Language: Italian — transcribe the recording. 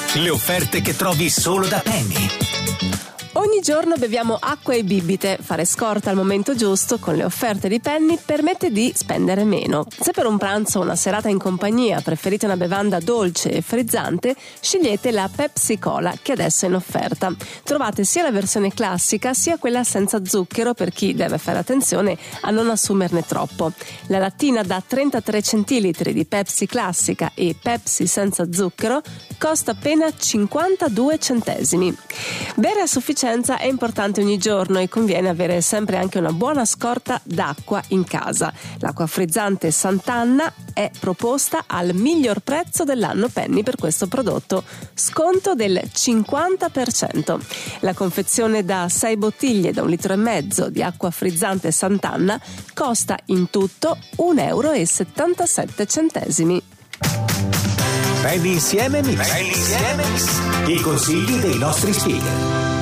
Le offerte che trovi solo da Penny. Ogni giorno beviamo acqua e bibite. Fare scorta al momento giusto con le offerte di Penny permette di spendere meno. Se per un pranzo o una serata in compagnia preferite una bevanda dolce e frizzante, scegliete la Pepsi Cola, che adesso è in offerta. Trovate sia la versione classica sia quella senza zucchero per chi deve fare attenzione a non assumerne troppo. La lattina da 33 centilitri di Pepsi classica e Pepsi senza zucchero costa appena 52 centesimi. Bere a sufficienza è importante ogni giorno e conviene avere sempre anche una buona scorta d'acqua in casa. L'acqua frizzante Sant'Anna è proposta al miglior prezzo dell'anno Penny per questo prodotto, sconto del 50%. La confezione da 6 bottiglie da 1,5 litri di acqua frizzante Sant'Anna costa in tutto €1,77. Penny insieme Mix. I consigli dei nostri speaker.